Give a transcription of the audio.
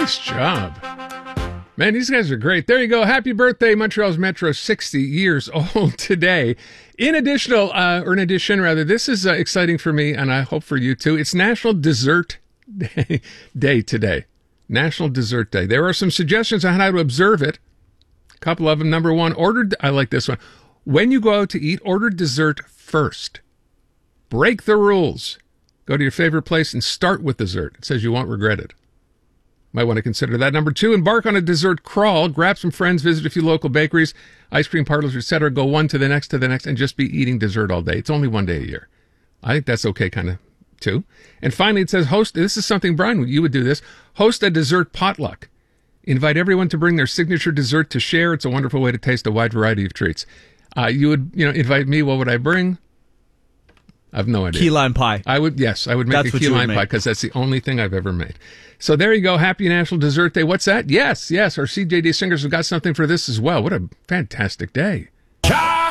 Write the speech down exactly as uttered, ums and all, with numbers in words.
Nice job. Man, these guys are great. There you go. Happy birthday, Montreal's Metro, sixty years old today. In additional, uh, or in addition, rather, this is uh, exciting for me, and I hope for you too. It's National Dessert Day, Day today. National Dessert Day. There are some suggestions on how to observe it. A couple of them. Number one, order, I like this one. When you go out to eat, order dessert first. Break the rules. Go to your favorite place and start with dessert. It says you won't regret it. Might want to consider that. Number two, embark on a dessert crawl. Grab some friends, visit a few local bakeries, ice cream parlors, et cetera. Go one to the next to the next and just be eating dessert all day. It's only one day a year. I think that's okay, kind of, too. And finally, it says host. This is something, Brian, you would do this. Host a dessert potluck. Invite everyone to bring their signature dessert to share. It's a wonderful way to taste a wide variety of treats. Uh, you would, you know, invite me. What would I bring? I have no idea. Key lime pie. I would, yes, I would make That's a key lime pie because that's the only thing I've ever made. So there you go. Happy National Dessert Day. What's that? Yes, yes. Our C J D singers have got something for this as well. What a fantastic day.